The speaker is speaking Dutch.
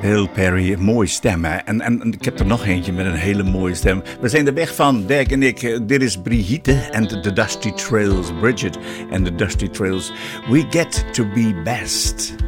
Bill Perry, mooie stem hè. En ik heb er nog eentje met een hele mooie stem. We zijn de weg van, Dirk en ik. Dit is Brigitte en de Dusty Trails. Bridget en de Dusty Trails. We get to be best.